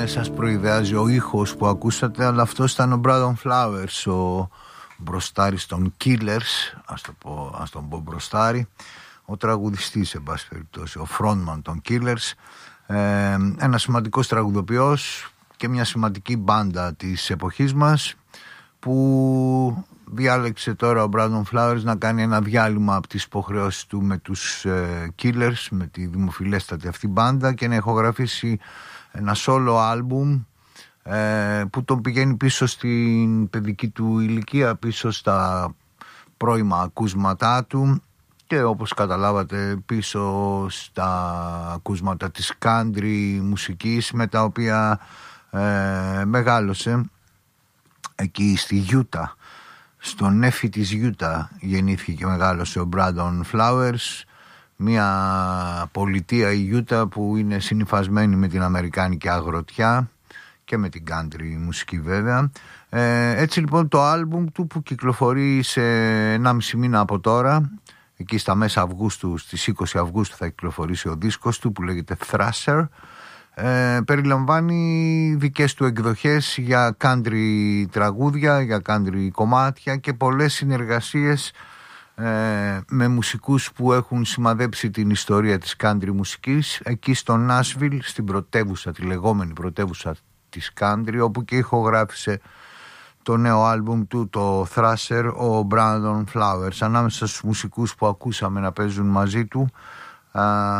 σας προειδεάζει ο ήχος που ακούσατε, αλλά αυτό ήταν ο Brandon Flowers, ο μπροστάρης των Killers, ας τον πω μπροστάρη, ο τραγουδιστής σε πάση περιπτώσει, ο frontman των Killers, ένας σημαντικός τραγουδοποιός και μια σημαντική μπάντα της εποχής μας, που διάλεξε τώρα ο Brandon Flowers να κάνει ένα διάλειμμα από τις υποχρεώσεις του με τους Killers, με τη δημοφιλέστατη αυτή μπάντα, και να ηχογραφήσει ένα solo album που τον πηγαίνει πίσω στην παιδική του ηλικία, πίσω στα πρώιμα ακούσματά του και, όπως καταλάβατε, πίσω στα ακούσματα της country μουσικής με τα οποία μεγάλωσε εκεί στη Γιούτα. Στον νέφη της Γιούτα γεννήθηκε και μεγάλωσε ο Brandon Flowers, μια πολιτεία, η Γιούτα, που είναι συνυφασμένη με την αμερικάνικη αγροτιά και με την country μουσική βέβαια. Έτσι λοιπόν το άλμπουμ του, που κυκλοφορεί σε 1,5 μήνα από τώρα, εκεί στα μέσα Αυγούστου, στις 20 Αυγούστου θα κυκλοφορήσει ο δίσκος του, που λέγεται Thrasher, περιλαμβάνει δικές του εκδοχές για country τραγούδια, για country κομμάτια και πολλές συνεργασίες με μουσικούς που έχουν σημαδέψει την ιστορία της country μουσικής εκεί στο Nashville, στην πρωτεύουσα, τη λεγόμενη πρωτεύουσα της country, όπου και ηχογράφησε το νέο άλμπουμ του, το Thrasher, ο Brandon Flowers. Ανάμεσα στους μουσικούς που ακούσαμε να παίζουν μαζί του